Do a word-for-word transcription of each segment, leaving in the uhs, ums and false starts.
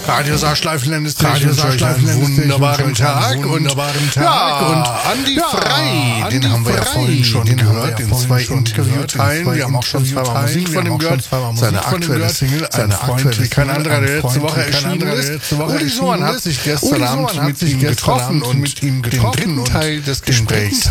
Radio Saarschleifenland Radio Saarschleifenland wunderbaren Tag und wunderbaren Tag ja, und Andi ja, Frei, den Andi haben wir ja vorhin schon den gehört in zwei Interviewteilen. Wir haben auch schon zweimal Musik von ihm gehört. Seine aktuelle Single, seine Freund wie kein anderer, der letzte Woche erschienen ist. Uli Sohn hat sich gestern Abend mit ihm getroffen und mit ihm getroffen den dritten Teil des Gesprächs.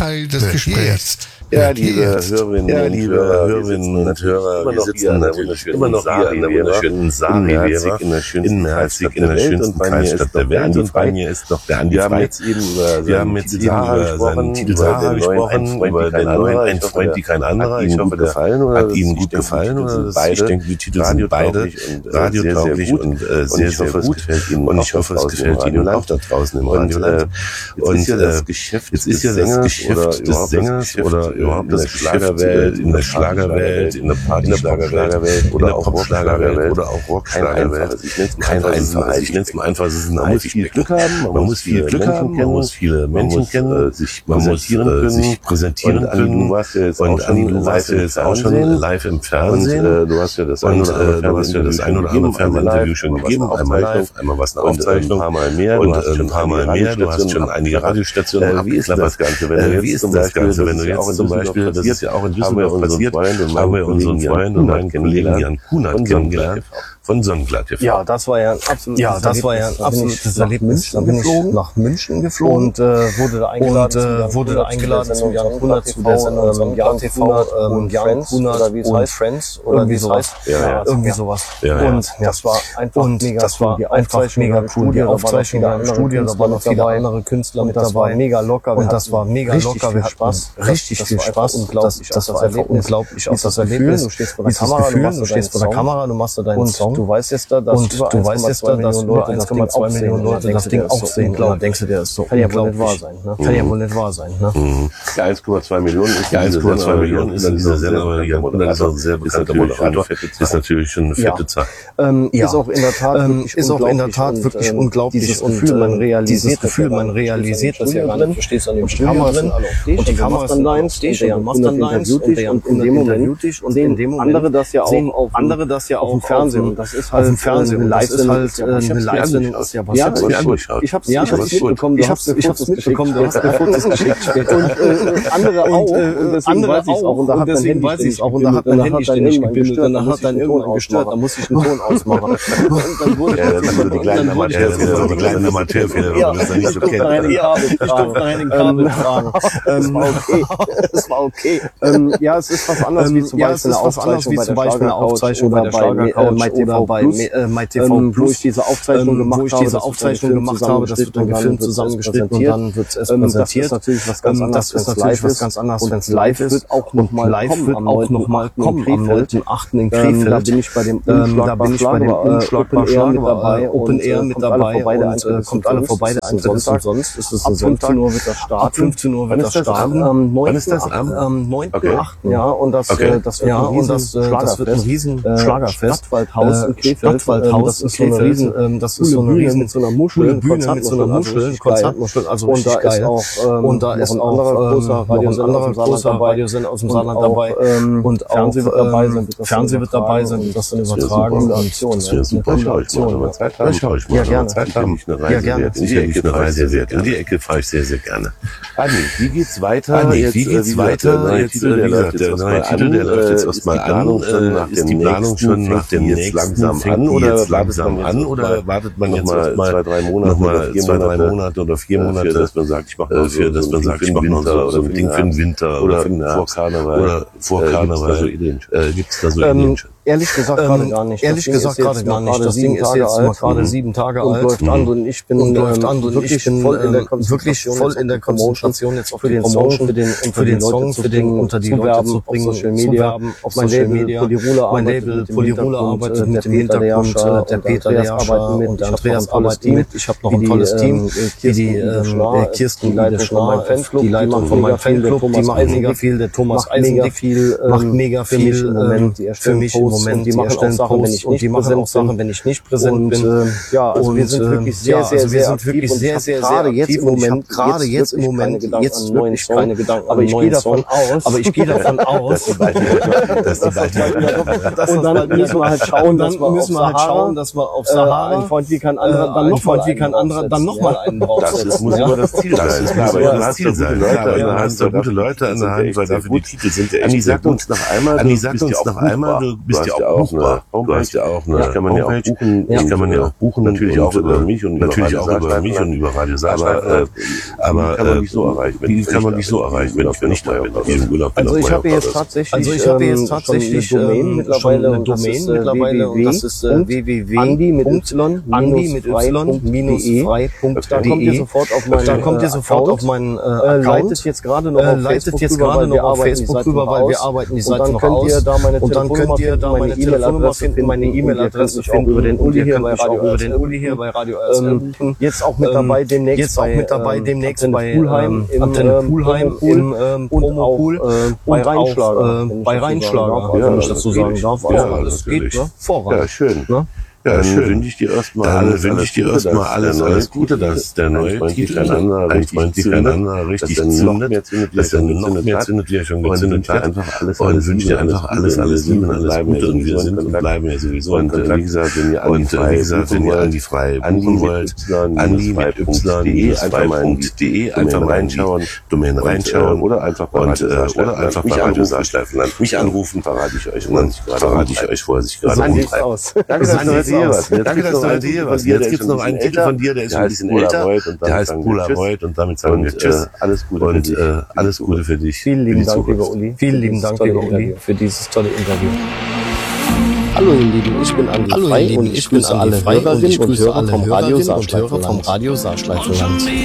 Ja, liebe Hörerinnen, ja, liebe Hörerinnen und Hörer, wir sitzen immer noch hier in der wunderschönen Saarriviera, Innenherzig, in der schönsten Kreisstadt der Welt. Und bei mir ist noch der Andi Frei. Wir haben jetzt eben über seinen Titel Sarah gesprochen, über den neuen Ein Freund wie kein anderer. Ich hoffe, der hat Ihnen gut gefallen. Ich denke, die Titel sind beide radiotauglich und sehr, sehr gut. Und ich hoffe, es gefällt Ihnen auch da draußen im Radioland. Und jetzt ist ja das Geschäft des Sängers oder überhaupt das Schlagerwelt, in der Schlagerwelt, in der Party-Schlagerwelt oder auch Rock-Schlagerwelt oder auch Rock-Schlagerwelt. Kein einfaches. Ich nenne es mal einfach, es ist ein Man muss viel Glück haben, man muss viel Glück haben, man muss viele Menschen kennen, sich präsentieren können, sich präsentieren können. Und Andi, du warst ja jetzt auch schon live im Fernsehen. Du hast ja das ein oder andere Fernsehinterview schon gegeben, einmal live, einmal was eine Aufzeichnung, ein paar Mal mehr und ein paar Mal mehr. Du hast schon einige Radiostationen abgeklappert. Wie ist das Ganze, wenn du jetzt zum Beispiel, das ist ja auch in Düsseldorf passiert, haben wir unseren Freund und meinen Kollegen Jan Kunert kennengelernt von Sonnenblatt T V. Ja, das war ja ein absolutes ja, das war ja ein absolutes Erlebnis. Da bin ich nach München geflogen und äh, wurde da eingeladen, und, äh, wurde da eingeladen zu Jan Kunert zu der Sendung Jan T V und Jan Kunert und Friends oder wie sowas. Ja, irgendwie sowas. Ja, ja. Und das war einfach mega das war cool. einfach mega cool. Die Aufzeichnung im Studio, da waren noch viele andere Künstler mit dabei. Das war mega locker und das war mega locker. Wir hatten Spaß, richtig viel Spaß. Unglaublich, das war einfach unglaublich. Auch das Erlebnis. Du stehst vor der Kamera, du stehst vor der Kamera, du machst da deinen Song. Du weißt jetzt da, dass und über du weißt jetzt da, dass über eins Komma zwei Millionen Leute das Ding auch sehen. Da denkst du dir, das ist so kann ja wohl nicht wahr sein. Ne? Kann ja wohl nicht wahr sein. Ne? Mhm. Ja, eins Komma zwei Millionen ist ja eins Komma zwei Millionen ist in dieser Sendung, aber Jan Kunert ist auch ein sehr bekannter Moderator. Ist natürlich schon eine fette Zahl. Ist auch in der Tat ist auch in der Tat wirklich unglaublich. Dieses Gefühl, man realisiert, Gefühl, man realisiert das ja gar nicht. Du stehst an dem Studio drin und die Kamera ist dann deins, du machst dann deins und in dem Moment und in dem Moment andere das ja auch auf andere das ja auch im Fernsehen. Das ist halt im Fernsehen eine Live-Sendung. Eine Live-Sendung ist ja was. Ja, ich hab's ich hab's mitbekommen. Ich hab's ich hab's mitbekommen. Du hast mir Fotos geschickt später. Und andere auch. Andere auch. Und deswegen weiß ich es auch. Und da hat mein Handy ständig gebindet. Und da hat dann irgendwann gestört. Da musste ich einen Ton ausmachen. Und dann wurde ja, das sind die kleinen Amateurfehler. Die kleinen Amateurfehler, wenn man das nicht so kennt. Ich durfte rein den Kabel tragen. Das war okay. Das war okay. Ja, es ist was anderes wie zum Beispiel eine Aufzeichnung bei der Schlagercouch oder bei MyTV Plus, wo ich diese Aufzeichnung gemacht habe, wo ich diese Aufzeichnung gemacht habe, das wird dann gefilmt, zusammengeschnitten und dann wird es präsentiert. Das ist natürlich was ganz anderes, das ist natürlich was ganz anderes, wenn es live ist. Auch noch mal live wird auch noch mal kommen am neunten achten in Krefeld. Da bin ich bei dem da bin ich bei dem Unschlagbar Schlager mit dabei, Open Air mit dabei und kommt alle vorbei. Der Eintritt ist umsonst. Es ist ein Sonntag. Ab fünfzehn Uhr wird das starten. Ab fünfzehn Uhr wird das starten. Wann ist das? Am neunten achten Ja, und das das wird ein riesen Schlagerfest. Stadtwaldhaus in Krefeld. Stadtwaldhaus in Krefeld. Das ist so eine riesen mit so einer Muschel, Bühne mit so einer Muschel, Konzertmuschel, also und da ist auch und da ist auch noch ein anderer großer Radiosender aus dem Saarland dabei und auch Fernsehen wird dabei sein, Fernsehen wird dabei sein und das dann übertragen und das wäre super. Das schaue ich mal. Ja, gerne. Ja, gerne. Sicherlich eine Reise wert. In die Ecke fahre ich sehr, sehr gerne. Andi, wie geht's weiter? Andi, wie geht's weiter? Jetzt, der neue Titel, der läuft jetzt erstmal an. Ist die Planung schon nach dem nächsten langsam an oder langsam an oder wartet man jetzt mal zwei, drei Monate, nochmal zwei, drei Monate oder vier Monate, dass man sagt, ich mache noch für, dass man sagt, ich mache noch so ein Ding für den Winter oder vor Karneval oder vor Karneval. Gibt's da so Ideen schon? Ehrlich gesagt ähm, gerade gar nicht. Ehrlich gesagt gerade gar nicht. Das Ding ist jetzt mal gerade sieben Tage alt und läuft an und ich bin und läuft an und ich bin voll in der wirklich voll in der Konzentration jetzt auch für den Song, für den für den Song, für den unter die Leute zu bringen, Social Media, auf mein Label Polirula, mein Label Polirula arbeitet mit dem Hintergrund, der Peter Lerscher und der Andreas arbeitet mit. Ich habe noch ein tolles Team, die die Kirsten Leideschnar, die Leitung von meinem Fanclub, die macht mega viel, der Thomas Eisendick macht mega viel für mich im Moment, für mich Moment, die machen auch Sachen, wenn ich nicht präsent bin, wenn ich nicht präsent bin. Ja, also wir sind wirklich sehr, sehr, sehr aktiv und sehr, sehr, gerade jetzt im Moment, gerade jetzt im Moment, jetzt wirklich keine Gedanken an neuen Song. Aber ich gehe davon aus, dass die bald wieder, und dann müssen wir halt schauen, dass wir müssen wir halt schauen, dass wir auf Sahara, ein Freund wie kein anderer, dann noch Freund wie kein anderer, dann noch mal einen draufsetzen. Das muss immer das Ziel sein. Das muss immer das Ziel sein. Du hast da gute Leute an der Hand, weil dafür die Titel sind ja echt. Anni, sag uns noch einmal, Anni, sag uns noch einmal, du bist ja auch buchbar. Du hast ja auch eine, kann man ja auch buchen, das kann man ja auch buchen, natürlich auch über mich und natürlich auch über mich und über Radio Saarschleifen. Aber kann man nicht so erreichen, die kann man nicht so erreichen, wenn ich nicht da bin. Also ich habe jetzt tatsächlich, also ich habe jetzt tatsächlich eine Domain mittlerweile, eine Domain mittlerweile und das ist w w w punkt andi mit y minus frei punkt de. Da kommt ihr sofort auf meinen Da kommt ihr sofort auf meinen Account. Leitet jetzt gerade noch auf leitet jetzt gerade noch auf Facebook rüber, weil wir arbeiten die Seite noch aus. Und dann könnt ihr da meine Telefonnummer finden, meine E-Mail-Adresse finden über den Uli hier bei Radio über den Uli hier bei Radio jetzt auch mit dabei demnächst jetzt auch mit dabei demnächst bei Pulheim im Pulheim im Promo-Pool bei Rheinschlager bei Rheinschlager, wenn ich das so sagen darf. Also das geht voran. Ja, schön. Ja, dann wünsche ich dir erstmal alles, wünsche ich dir erstmal alles, alles Gute, dass der neue Titel ein Freund sich einander richtig zündet, dass er noch mehr zündet, wie er schon gezündet hat. Und wünsche dir einfach alles, alles Liebe und alles Gute und wir sind und bleiben ja sowieso in Kontakt. Wie gesagt, wenn ihr und wie gesagt, wenn ihr Andi frei buchen wollt, Andi mit y punkt de, einfach mal reinschauen, Domain reinschauen oder einfach bei Radio Saarschleifenland mich anrufen, verrate ich euch und dann verrate ich euch, wo er sich gerade umtreibt. Danke, Was. Danke, dass du heute hier warst. Jetzt gibt's noch einen Titel von dir, der ist ein bisschen älter. Der heißt Polaroid und damit sagen wir Tschüss. Alles Gute und äh, alles Gute für dich. Vielen lieben Dank, lieber Uli. Vielen lieben Dank, lieber Uli, für dieses tolle Interview. Hallo ihr Lieben, ich bin Andi Frei und ich grüße alle Hörerinnen und Hörer vom Radio Saarschleifenland.